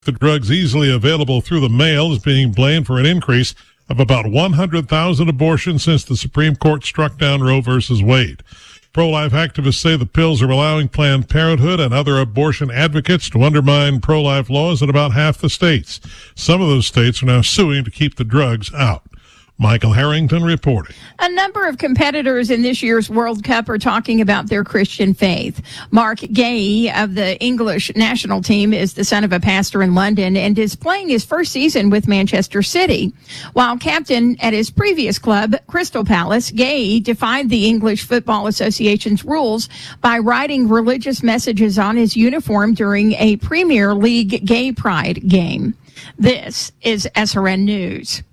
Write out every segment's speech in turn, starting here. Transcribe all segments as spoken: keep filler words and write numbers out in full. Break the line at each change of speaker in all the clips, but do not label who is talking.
The drugs easily available through the mail is being blamed for an increase of about one hundred thousand abortions since the Supreme Court struck down Roe versus Wade. Pro-life activists say the pills are allowing Planned Parenthood and other abortion advocates to undermine pro-life laws in about half the states. Some of those states are now suing to keep the drugs out. Michael Harrington reporting.
A number of competitors in this year's World Cup are talking about their Christian faith. Mark Gay of the English national team is the son of a pastor in London and is playing his first season with Manchester City. While captain at his previous club, Crystal Palace, Gay defied the English Football Association's rules by writing religious messages on his uniform during a Premier League Gay Pride game. This is S R N News.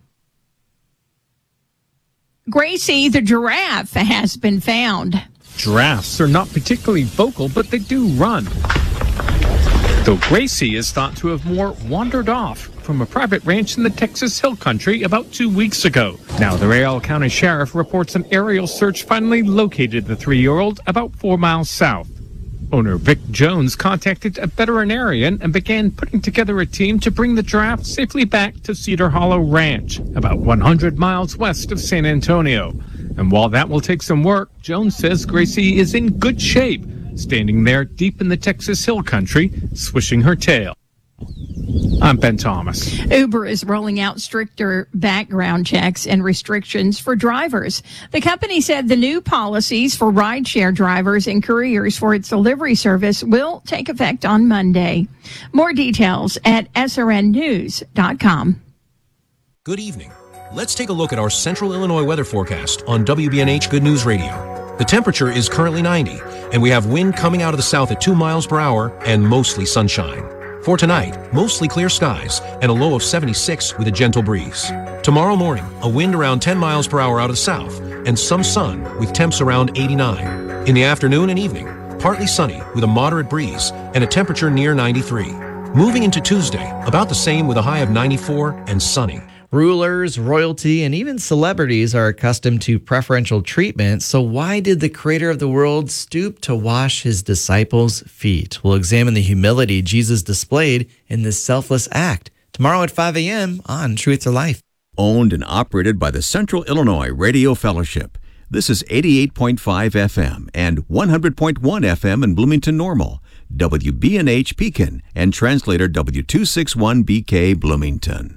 Gracie the giraffe has been found.
Giraffes are not particularly vocal, but they do run. Though Gracie is thought to have more wandered off from a private ranch in the Texas Hill Country about two weeks ago. Now, the Real County Sheriff reports an aerial search finally located the three-year-old about four miles south. Owner Vic Jones contacted a veterinarian and began putting together a team to bring the giraffe safely back to Cedar Hollow Ranch, about one hundred miles west of San Antonio. And while that will take some work, Jones says Gracie is in good shape, standing there deep in the Texas Hill Country, swishing her tail. I'm Ben Thomas.
Uber is rolling out stricter background checks and restrictions for drivers. The company said the new policies for rideshare drivers and couriers for its delivery service will take effect on Monday. More details at S R N news dot com.
Good evening. Let's take a look at our Central Illinois weather forecast on W B N H Good News Radio. The temperature is currently ninety, and we have wind coming out of the south at two miles per hour and mostly sunshine. For tonight, mostly clear skies and a low of seventy-six with a gentle breeze. Tomorrow morning, a wind around ten miles per hour out of the south and some sun with temps around eighty-nine. In the afternoon and evening, partly sunny with a moderate breeze and a temperature near ninety-three. Moving into Tuesday, about the same with a high of ninety-four and sunny.
Rulers, royalty, and even celebrities are accustomed to preferential treatment, so why did the creator of the world stoop to wash his disciples' feet? We'll examine the humility Jesus displayed in this selfless act. Tomorrow at five a.m. on Truth or Life.
Owned and operated by the Central Illinois Radio Fellowship. This is eighty-eight point five F M and one hundred point one F M in Bloomington Normal, W B N H Pekin, and translator W two sixty-one B K Bloomington.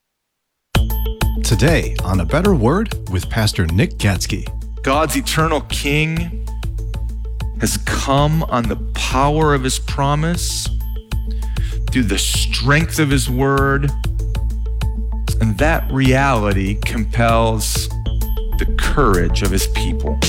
Today on A Better Word with Pastor Nick Gatzke.
God's eternal King has come on the power of his promise, through the strength of his word, and that reality compels the courage of his people.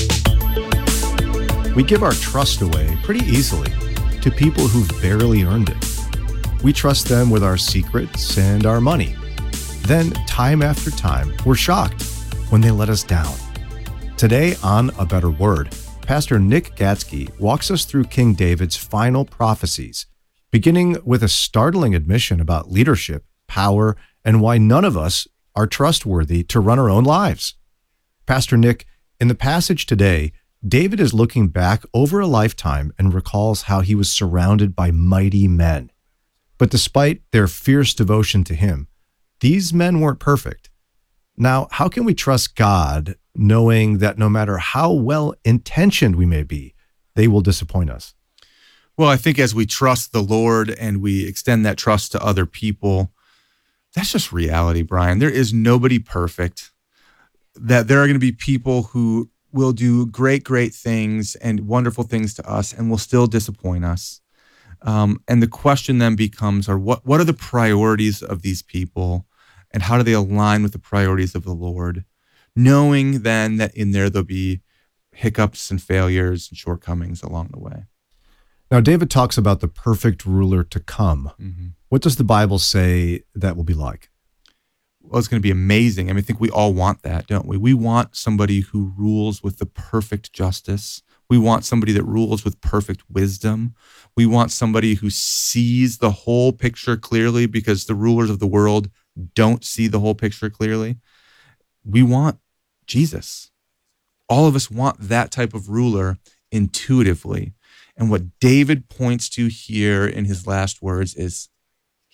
We give our trust away pretty easily to people who've barely earned it. We trust them with our secrets and our money. Then, time after time, we're shocked when they let us down. Today on A Better Word, Pastor Nick Gatzke walks us through King David's final prophecies, beginning with a startling admission about leadership, power, and why none of us are trustworthy to run our own lives. Pastor Nick, in the passage today, David is looking back over a lifetime and recalls how he was surrounded by mighty men. But despite their fierce devotion to him, these men weren't perfect. Now, how can we trust God knowing that no matter how well-intentioned we may be, they will disappoint us?
Well, I think as we trust the Lord and we extend that trust to other people, that's just reality, Brian. There is nobody perfect. That there are going to be people who will do great, great things and wonderful things to us and will still disappoint us. Um, and the question then becomes, are what, what are the priorities of these people? And how do they align with the priorities of the Lord? Knowing then that in there there'll be hiccups and failures and shortcomings along the way.
Now, David talks about the perfect ruler to come.
Mm-hmm.
What does the Bible say that will be like?
Well, it's going to be amazing. I mean, I think we all want that, don't we? We want somebody who rules with the perfect justice. We want somebody that rules with perfect wisdom. We want somebody who sees the whole picture clearly, because the rulers of the world don't see the whole picture clearly. We want Jesus. All of us want that type of ruler intuitively. And what David points to here in his last words is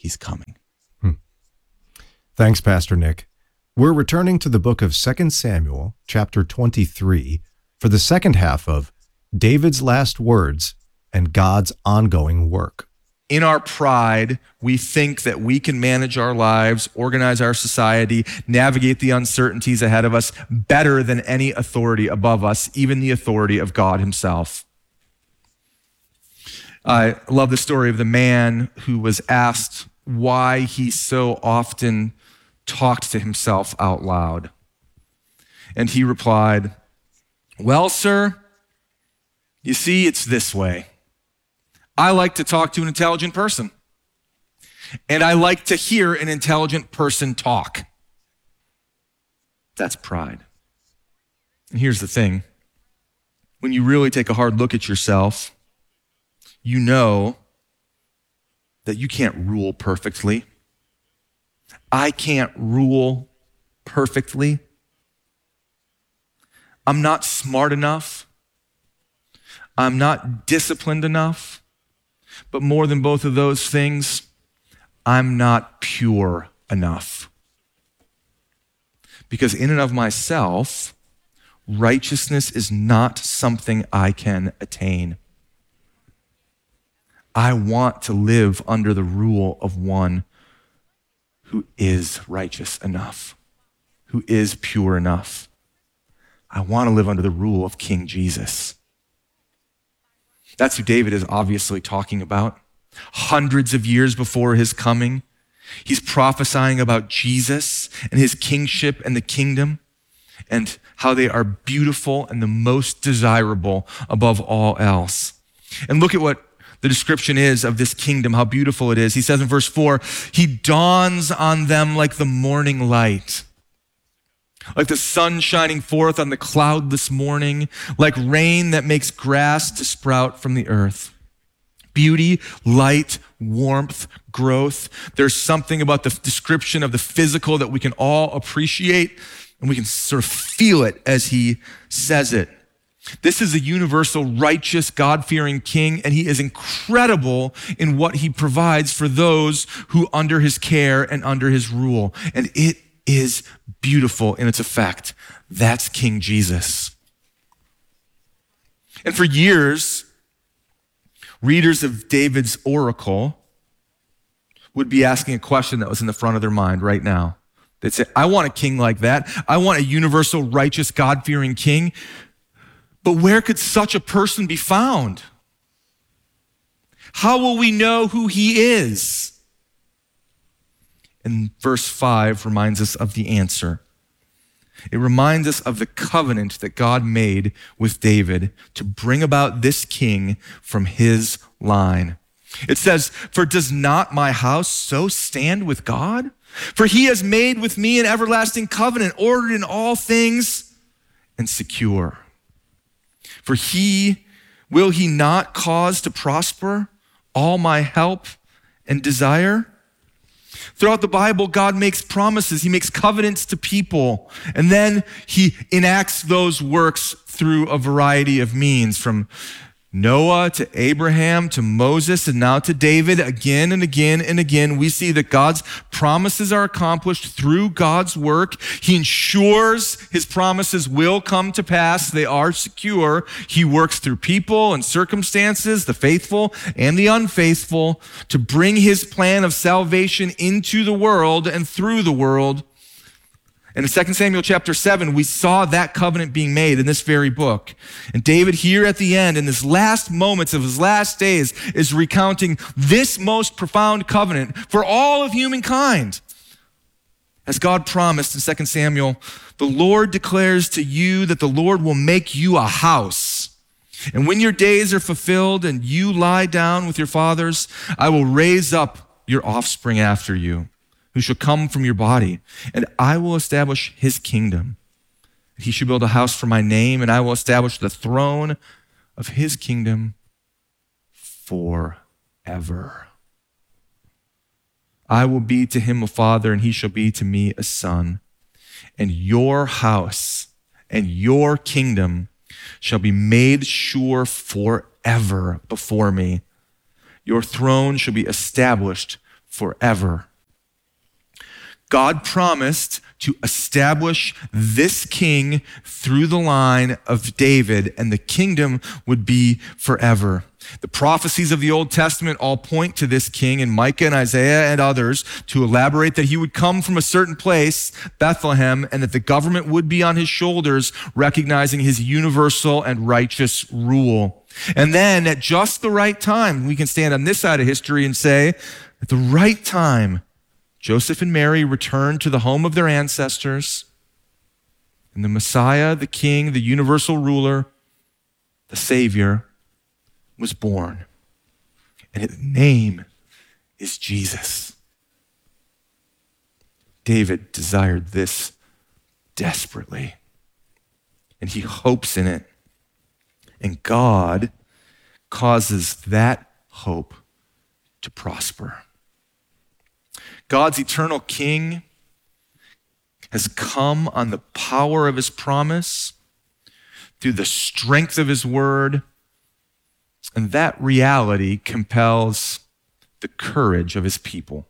he's coming.
Thanks, Pastor Nick. We're returning to the book of Second Samuel, chapter twenty-three, for the second half of David's last words and God's ongoing work.
In our pride, we think that we can manage our lives, organize our society, navigate the uncertainties ahead of us better than any authority above us, even the authority of God himself. I love the story of the man who was asked why he so often talked to himself out loud. And he replied, "Well, sir, you see, it's this way. I like to talk to an intelligent person, and I like to hear an intelligent person talk." That's pride. And here's the thing. When you really take a hard look at yourself, you know that you can't rule perfectly. I can't rule perfectly. I'm not smart enough. I'm not disciplined enough. But more than both of those things, I'm not pure enough. Because in and of myself, righteousness is not something I can attain. I want to live under the rule of one who is righteous enough, who is pure enough. I want to live under the rule of King Jesus. That's who David is obviously talking about. Hundreds of years before his coming, he's prophesying about Jesus and his kingship and the kingdom and how they are beautiful and the most desirable above all else. And look at what the description is of this kingdom, how beautiful it is. He says in verse four, he dawns on them like the morning light, like the sun shining forth on the cloudless morning, like rain that makes grass to sprout from the earth. Beauty, light, warmth, growth. There's something about the description of the physical that we can all appreciate, and we can sort of feel it as he says it. This is a universal, righteous, God-fearing king, and he is incredible in what he provides for those who under his care and under his rule. And it is beautiful in its effect. That's King Jesus. And for years, readers of David's oracle would be asking a question that was in the front of their mind right now. They'd say, I want a king like that. I want a universal, righteous, God-fearing king. But where could such a person be found? How will we know who he is? And verse five reminds us of the answer. It reminds us of the covenant that God made with David to bring about this king from his line. It says, for does not my house so stand with God? For he has made with me an everlasting covenant, ordered in all things and secure. For he, will he not cause to prosper all my help and desire? Throughout the Bible, God makes promises. He makes covenants to people. And then he enacts those works through a variety of means, from Noah to Abraham to Moses and now to David. Again and again and again, we see that God's promises are accomplished through God's work. He ensures his promises will come to pass. They are secure. He works through people and circumstances, the faithful and the unfaithful, to bring his plan of salvation into the world and through the world. And in Second Samuel chapter seven, we saw that covenant being made in this very book. And David here at the end, in his last moments of his last days, is recounting this most profound covenant for all of humankind. As God promised in Second Samuel, the Lord declares to you that the Lord will make you a house. And when your days are fulfilled and you lie down with your fathers, I will raise up your offspring after you, who shall come from your body, and I will establish his kingdom. He shall build a house for my name, and I will establish the throne of his kingdom forever. I will be to him a father, and he shall be to me a son. And your house and your kingdom shall be made sure forever before me. Your throne shall be established forever. God promised to establish this king through the line of David, and the kingdom would be forever. The prophecies of the Old Testament all point to this king, and Micah and Isaiah and others to elaborate that he would come from a certain place, Bethlehem, and that the government would be on his shoulders, recognizing his universal and righteous rule. And then at just the right time, we can stand on this side of history and say, at the right time, Joseph and Mary returned to the home of their ancestors, and the Messiah, the King, the universal ruler, the Savior, was born. And his name is Jesus. David desired this desperately, and he hopes in it. And God causes that hope to prosper. God's eternal King has come on the power of his promise, through the strength of his word, and that reality compels the courage of his people.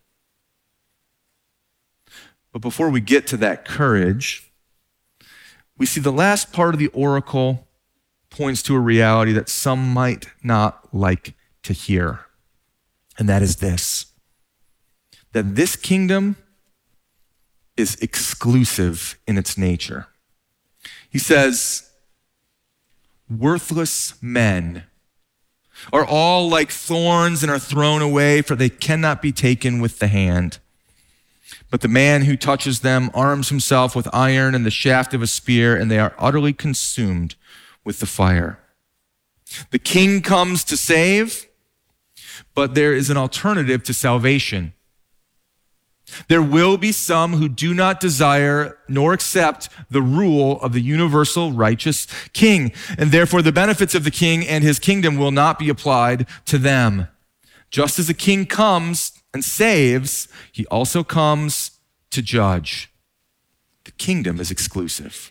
But before we get to that courage, we see the last part of the oracle points to a reality that some might not like to hear, and that is this: that this kingdom is exclusive in its nature. He says, worthless men are all like thorns and are thrown away, for they cannot be taken with the hand. But the man who touches them arms himself with iron and the shaft of a spear, and they are utterly consumed with the fire. The king comes to save, but there is an alternative to salvation. There will be some who do not desire nor accept the rule of the universal righteous king, and therefore the benefits of the king and his kingdom will not be applied to them. Just as a king comes and saves, he also comes to judge. The kingdom is exclusive.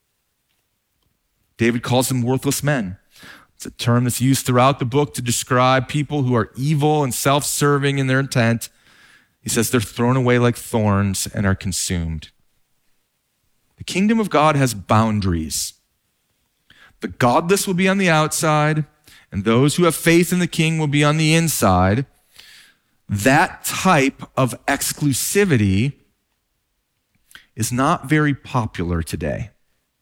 David calls them worthless men. It's a term that's used throughout the book to describe people who are evil and self-serving in their intent. He says they're thrown away like thorns and are consumed. The kingdom of God has boundaries. The godless will be on the outside, and those who have faith in the king will be on the inside. That type of exclusivity is not very popular today,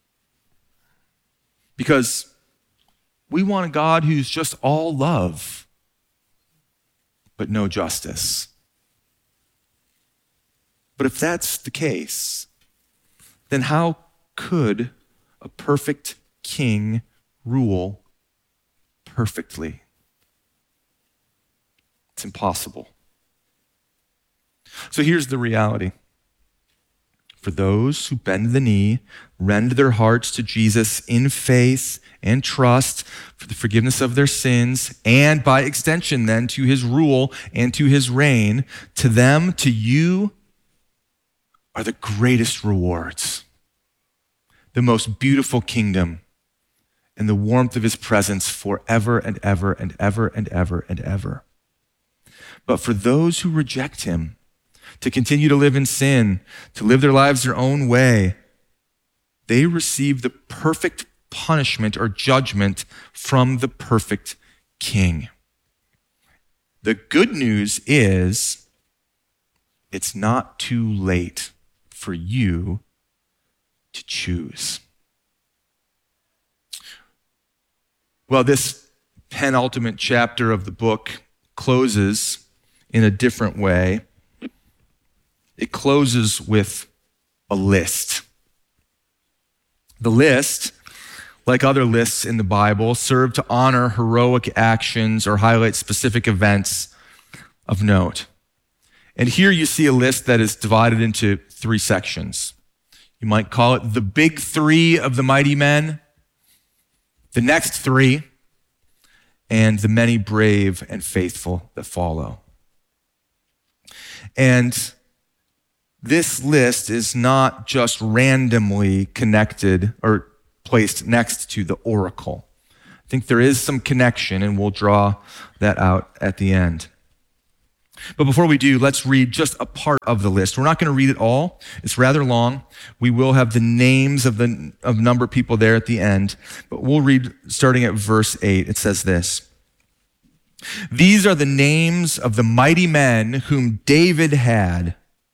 because we want a God who's just all love, but no justice. But if that's the case, then how could a perfect king rule perfectly? It's impossible. So here's the reality. For those who bend the knee, rend their hearts to Jesus in faith and trust for the forgiveness of their sins, and by extension then to his rule and to his reign, to them, to you, are the greatest rewards, the most beautiful kingdom, and the warmth of his presence forever and ever and ever and ever and ever. But for those who reject him, to continue to live in sin, to live their lives their own way, they receive the perfect punishment or judgment from the perfect king. The good news is it's not too late for you to choose. Well, this penultimate chapter of the book closes in a different way. It closes with a list. The list, like other lists in the Bible, serve to honor heroic actions or highlight specific events of note. And here you see a list that is divided into three sections. You might call it the big three of the mighty men, the next three, and the many brave and faithful that follow. And this list is not just randomly connected or placed next to the oracle. I think there is some connection, and we'll draw that out at the end. But before we do, let's read just a part of the list. We're not going to read it all. It's rather long. We will have the names of the of number of people there at the end, but we'll read starting at verse eight. It says this: These are the names of the mighty men whom David had: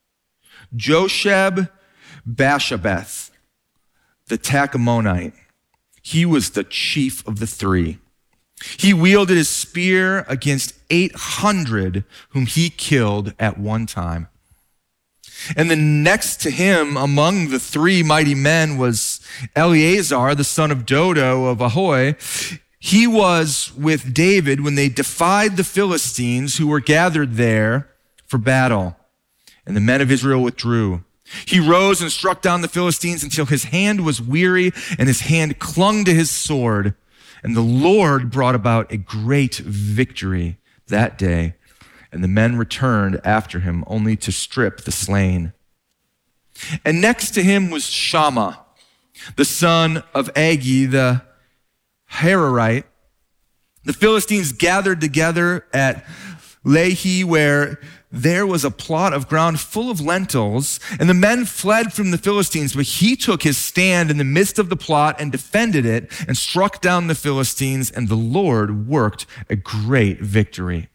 Josheb Bashabeth, the Tachamonite. He was the chief of the three. He wielded his spear against eight hundred whom he killed at one time. And then next to him among the three mighty men was Eleazar, the son of Dodo of Ahoy. He was with David when they defied the Philistines who were gathered there for battle. And the men of Israel withdrew. He rose and struck down the Philistines until his hand was weary and his hand clung to his sword. And the Lord brought about a great victory that day. And the men returned after him only to strip the slain. And next to him was Shammah, the son of Agi, the Hararite. The Philistines gathered together at Lehi, where there was a plot of ground full of lentils, and the men fled from the Philistines, but he took his stand in the midst of the plot and defended it and struck down the Philistines, and the Lord worked a great victory.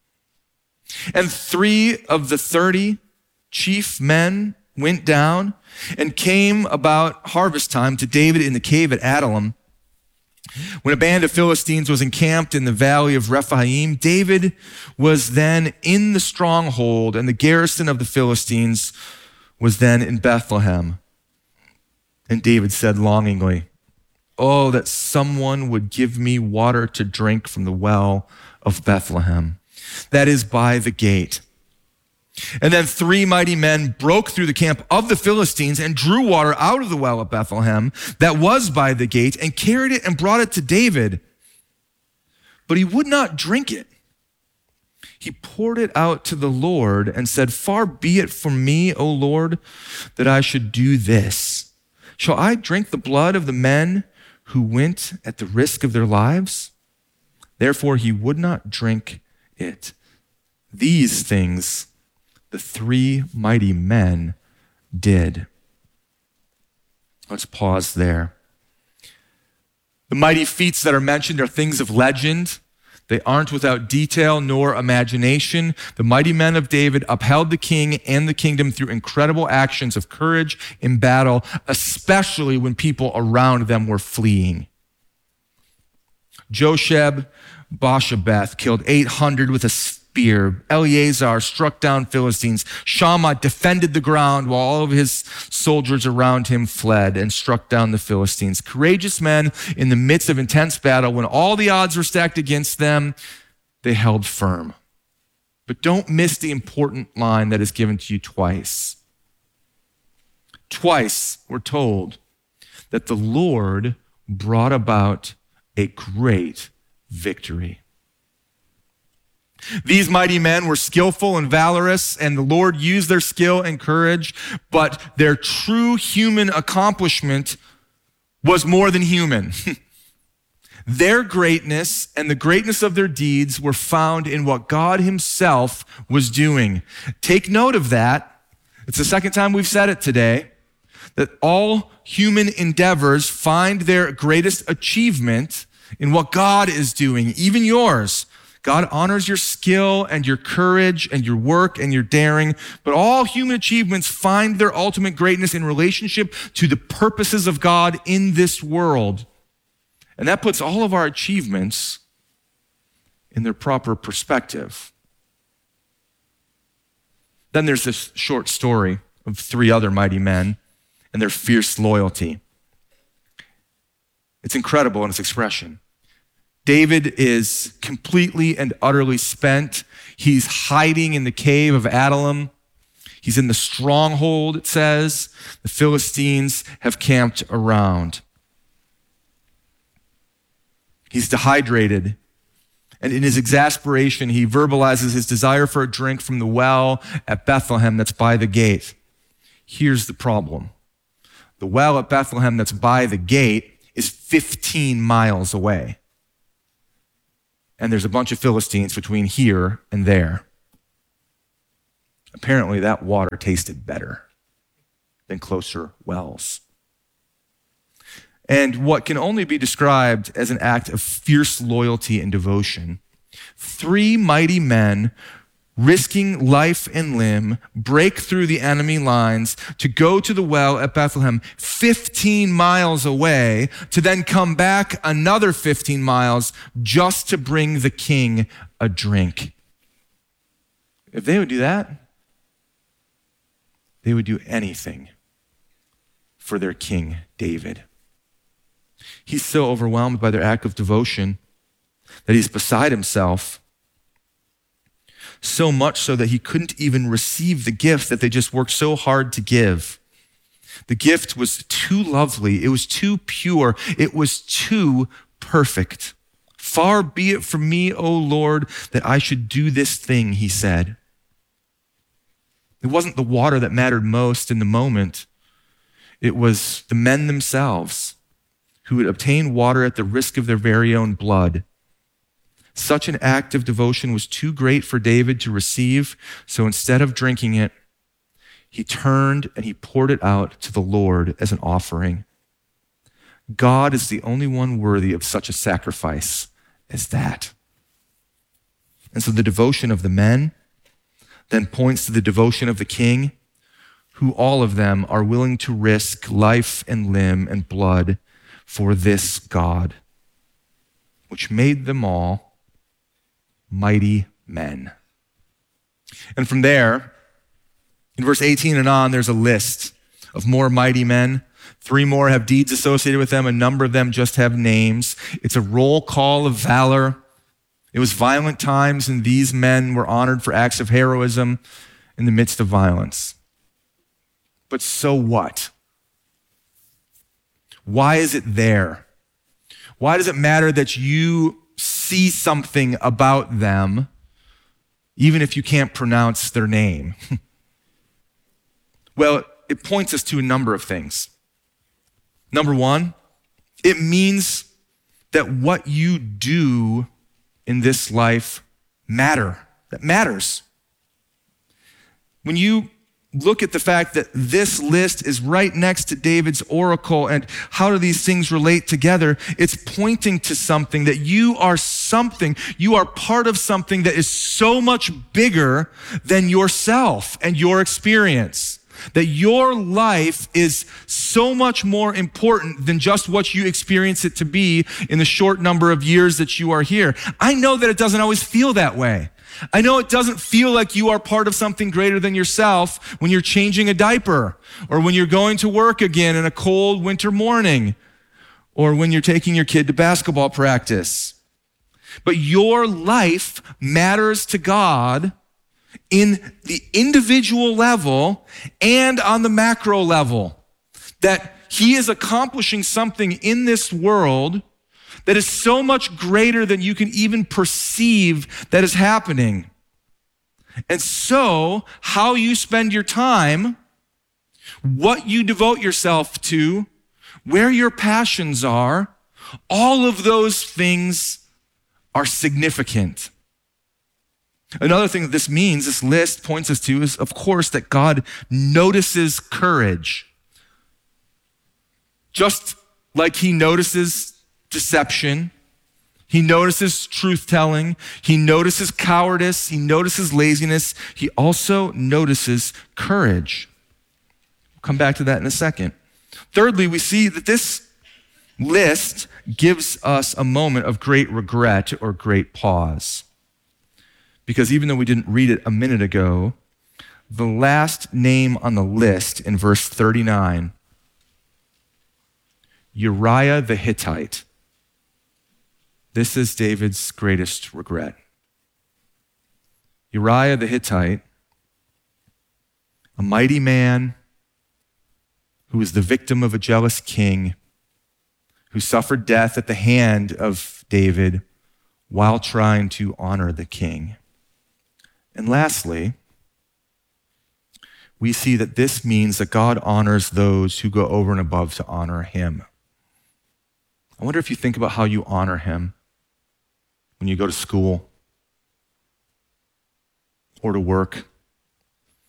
And three of the thirty chief men went down and came about harvest time to David in the cave at Adullam. When a band of Philistines was encamped in the valley of Rephaim, David was then in the stronghold, and the garrison of the Philistines was then in Bethlehem. And David said longingly, "Oh, that someone would give me water to drink from the well of Bethlehem, that is by the gate." And then three mighty men broke through the camp of the Philistines and drew water out of the well of Bethlehem that was by the gate and carried it and brought it to David. But he would not drink it. He poured it out to the Lord and said, "Far be it from me, O Lord, that I should do this. Shall I drink the blood of the men who went at the risk of their lives?" Therefore he would not drink it. These things the three mighty men did. Let's pause there. The mighty feats that are mentioned are things of legend. They aren't without detail nor imagination. The mighty men of David upheld the king and the kingdom through incredible actions of courage in battle, especially when people around them were fleeing. Josheb Bashabeth killed eight hundred with a spear. Eleazar struck down Philistines. Shammah defended the ground while all of his soldiers around him fled and struck down the Philistines. Courageous men in the midst of intense battle, when all the odds were stacked against them, they held firm. But don't miss the important line that is given to you twice. Twice we're told that the Lord brought about a great victory. These mighty men were skillful and valorous, and the Lord used their skill and courage, but their true human accomplishment was more than human. Their greatness and the greatness of their deeds were found in what God himself was doing. Take note of that. It's the second time we've said it today, that all human endeavors find their greatest achievement in what God is doing, even yours. God honors your skill and your courage and your work and your daring, but all human achievements find their ultimate greatness in relationship to the purposes of God in this world. And that puts all of our achievements in their proper perspective. Then there's this short story of three other mighty men and their fierce loyalty. It's incredible in its expression. David is completely and utterly spent. He's hiding in the cave of Adullam. He's in the stronghold, it says. The Philistines have camped around. He's dehydrated. And in his exasperation, he verbalizes his desire for a drink from the well at Bethlehem that's by the gate. Here's the problem. The well at Bethlehem that's by the gate is fifteen miles away. And there's a bunch of Philistines between here and there. Apparently, that water tasted better than closer wells. And what can only be described as an act of fierce loyalty and devotion, three mighty men risking life and limb break through the enemy lines to go to the well at Bethlehem, fifteen miles away, to then come back another fifteen miles just to bring the king a drink. If they would do that, they would do anything for their king, David. He's so overwhelmed by their act of devotion that he's beside himself, so much so that he couldn't even receive the gift that they just worked so hard to give. The gift was too lovely. It was too pure. It was too perfect. Far be it from me, O Lord, that I should do this thing, he said. It wasn't the water that mattered most in the moment. It was the men themselves who would obtain water at the risk of their very own blood. Such an act of devotion was too great for David to receive, so instead of drinking it, he turned and he poured it out to the Lord as an offering. God is the only one worthy of such a sacrifice as that. And so the devotion of the men then points to the devotion of the king, who all of them are willing to risk life and limb and blood for this God, which made them all mighty men. And from there, in verse eighteen and on, there's a list of more mighty men. Three more have deeds associated with them. A number of them just have names. It's a roll call of valor. It was violent times, and these men were honored for acts of heroism in the midst of violence. But so what? Why is it there? Why does it matter that you see something about them, even if you can't pronounce their name? Well, it points us to a number of things. Number one, it means that what you do in this life matter. That matters. When you look at the fact that this list is right next to David's oracle and how do these things relate together, it's pointing to something, that you are something, you are part of something that is so much bigger than yourself and your experience. That your life is so much more important than just what you experience it to be in the short number of years that you are here. I know that it doesn't always feel that way. I know it doesn't feel like you are part of something greater than yourself when you're changing a diaper, or when you're going to work again in a cold winter morning, or when you're taking your kid to basketball practice. But your life matters to God in the individual level and on the macro level. That he is accomplishing something in this world that is so much greater than you can even perceive that is happening. And so, how you spend your time, what you devote yourself to, where your passions are, all of those things are significant. Another thing that this means, this list points us to, is, of course, that God notices courage. Just like he notices deception, he notices truth-telling, he notices cowardice, he notices laziness, he also notices courage. We'll come back to that in a second. Thirdly, we see that this list gives us a moment of great regret or great pause. Because even though we didn't read it a minute ago, the last name on the list in verse thirty-nine, Uriah the Hittite. This is David's greatest regret. Uriah the Hittite, a mighty man who was the victim of a jealous king, who suffered death at the hand of David while trying to honor the king. And lastly, we see that this means that God honors those who go over and above to honor him. I wonder if you think about how you honor him when you go to school or to work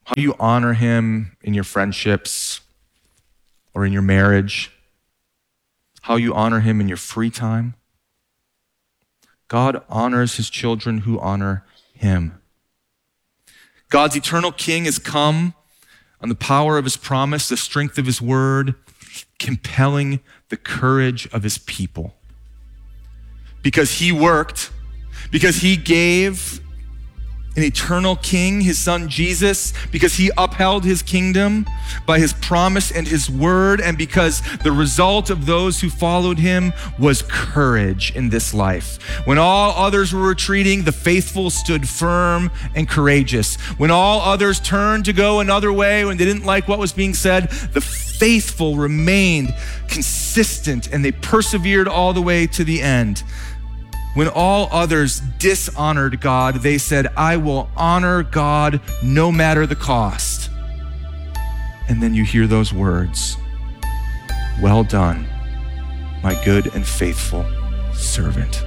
How you honor him in your friendships or in your marriage. How you honor him in your free time. God honors his children who honor him. God's eternal King has come on the power of his promise, the strength of his word, compelling the courage of his people. Because he worked, because he gave an eternal King, his son Jesus, because he upheld his kingdom by his promise and his word, and because the result of those who followed him was courage in this life. When all others were retreating, the faithful stood firm and courageous. When all others turned to go another way, when they didn't like what was being said, the faithful remained consistent and they persevered all the way to the end. When all others dishonored God, they said, I will honor God no matter the cost. And then you hear those words, well done, my good and faithful servant.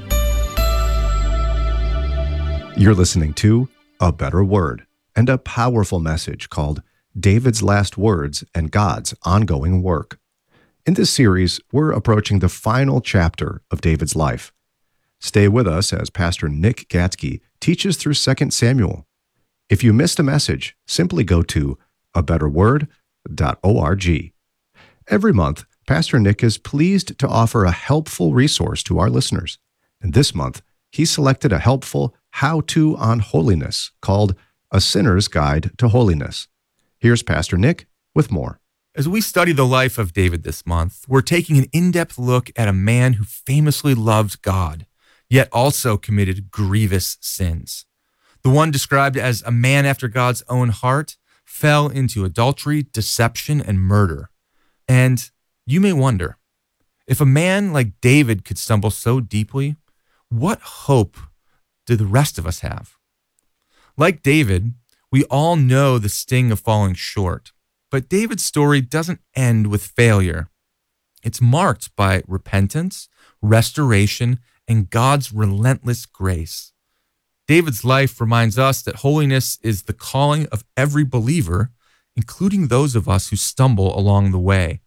You're listening to A Better Word and a powerful message called David's Last Words and God's Ongoing Work. In this series, we're approaching the final chapter of David's life. Stay with us as Pastor Nick Gatzke teaches through Second Samuel. If you missed a message, simply go to a better word dot org. Every month, Pastor Nick is pleased to offer a helpful resource to our listeners. And this month, he selected a helpful how-to on holiness called A Sinner's Guide to Holiness. Here's Pastor Nick with more.
As we study the life of David this month, we're taking an in-depth look at a man who famously loved God, yet also committed grievous sins. The one described as a man after God's own heart fell into adultery, deception, and murder. And you may wonder, if a man like David could stumble so deeply, what hope do the rest of us have? Like David, we all know the sting of falling short, but David's story doesn't end with failure. It's marked by repentance, restoration, and God's relentless grace. David's life reminds us that holiness is the calling of every believer, including those of us who stumble along the way.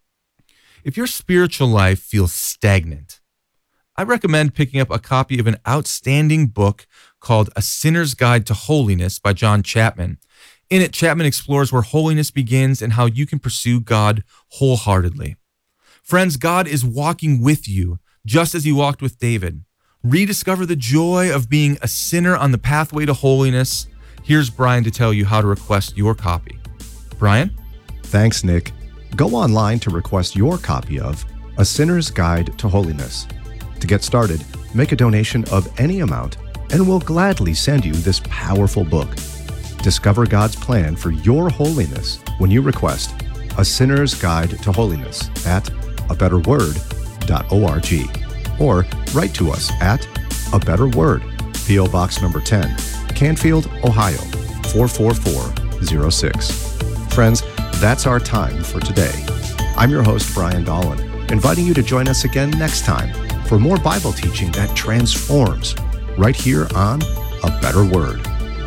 If your spiritual life feels stagnant, I recommend picking up a copy of an outstanding book called A Sinner's Guide to Holiness by John Chapman. In it, Chapman explores where holiness begins and how you can pursue God wholeheartedly. Friends, God is walking with you, just as he walked with David. Rediscover the joy of being a sinner on the pathway to holiness. Here's Brian to tell you how to request your copy. Brian?
Thanks, Nick. Go online to request your copy of A Sinner's Guide to Holiness. To get started, make a donation of any amount, and we'll gladly send you this powerful book. Discover God's plan for your holiness when you request A Sinner's Guide to Holiness at a better word dot org. Or write to us at A Better Word, P O Box number ten, Canfield, Ohio, four four four zero six. Friends, that's our time for today. I'm your host, Brian Dolan, inviting you to join us again next time for more Bible teaching that transforms, right here on A Better Word.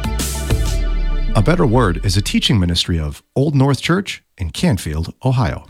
A Better Word is a teaching ministry of Old North Church in Canfield, Ohio.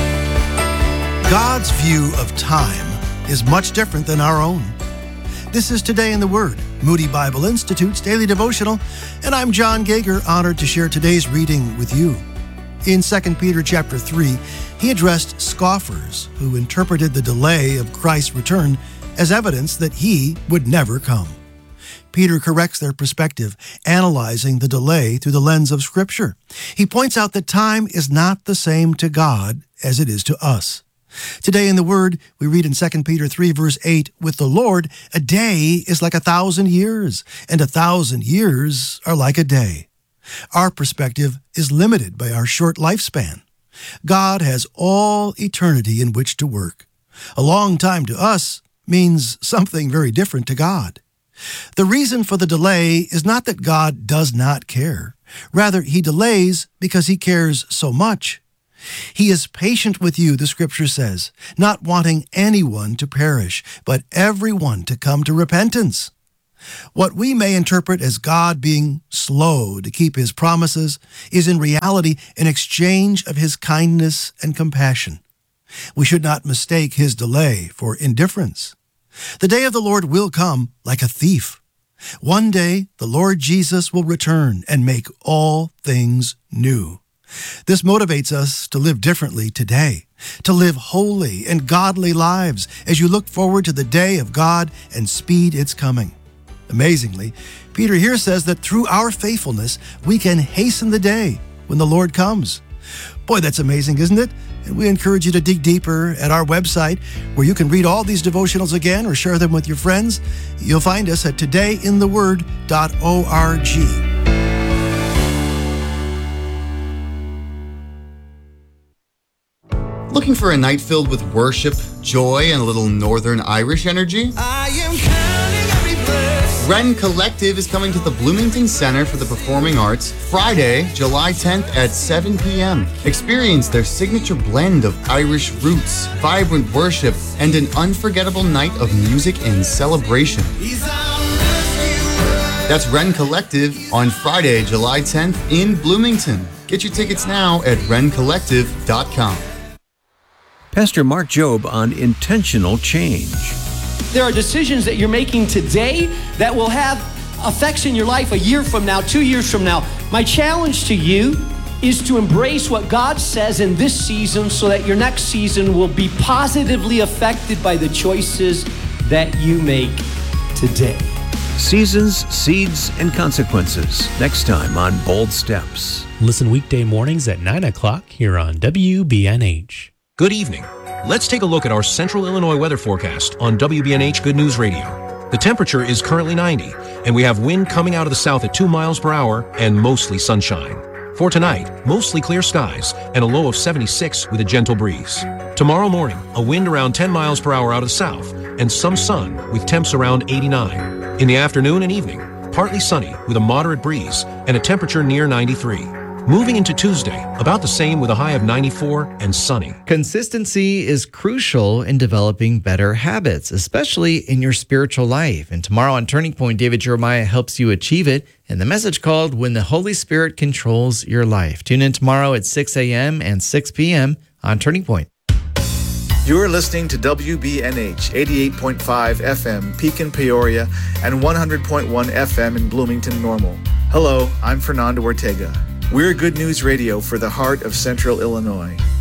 God's view of time is much different than our own. This is Today in the Word, Moody Bible Institute's daily devotional, and I'm John Gager, honored to share today's reading with you. In Second Peter chapter three, he addressed scoffers who interpreted the delay of Christ's return as evidence that he would never come. Peter corrects their perspective, analyzing the delay through the lens of Scripture. He points out that time is not the same to God as it is to us. Today in the Word, we read in Second Peter three, verse eight, with the Lord, a day is like a thousand years, and a thousand years are like a day. Our perspective is limited by our short lifespan. God has all eternity in which to work. A long time to us means something very different to God. The reason for the delay is not that God does not care. Rather, he delays because he cares so much. He is patient with you, the Scripture says, not wanting anyone to perish, but everyone to come to repentance. What we may interpret as God being slow to keep his promises is in reality an exchange of his kindness and compassion. We should not mistake his delay for indifference. The day of the Lord will come like a thief. One day the Lord Jesus will return and make all things new. This motivates us to live differently today, to live holy and godly lives as you look forward to the day of God and speed its coming. Amazingly, Peter here says that through our faithfulness, we can hasten the day when the Lord comes. Boy, that's amazing, isn't it? And we encourage you to dig deeper at our website, where you can read all these devotionals again or share them with your friends. You'll find us at today in the word dot org.
Looking for a night filled with worship, joy, and a little Northern Irish energy?
I am counting every verse.
Wren Collective is coming to the Bloomington Center for the Performing Arts Friday, July tenth at seven p.m. Experience their signature blend of Irish roots, vibrant worship, and an unforgettable night of music and celebration. That's Wren Collective on Friday, July tenth in Bloomington. Get your tickets now at ren collective dot com.
Pastor Mark Jobe on intentional change.
There are decisions that you're making today that will have effects in your life a year from now, two years from now. My challenge to you is to embrace what God says in this season so that your next season will be positively affected by the choices that you make today.
Seasons, Seeds, and Consequences. Next time on Bold Steps.
Listen weekday mornings at nine o'clock here on W B N H.
Good evening. Let's take a look at our Central Illinois weather forecast on W B N H Good News Radio. The temperature is currently ninety, and we have wind coming out of the south at two miles per hour and mostly sunshine. For tonight, mostly clear skies and a low of seventy-six with a gentle breeze. Tomorrow morning, a wind around ten miles per hour out of the south and some sun with temps around eighty-nine. In the afternoon and evening, partly sunny with a moderate breeze and a temperature near ninety-three. Moving into Tuesday, about the same with a high of ninety-four and sunny.
Consistency is crucial in developing better habits, especially in your spiritual life. And tomorrow on Turning Point, David Jeremiah helps you achieve it in the message called When the Holy Spirit Controls Your Life. Tune in tomorrow at six a.m. and six p.m. on Turning Point.
You're listening to W B N H eighty-eight point five F M, Pekin, Peoria, and one hundred point one F M in Bloomington, Normal. Hello, I'm Fernando Ortega. We're Good News Radio for the heart of Central Illinois.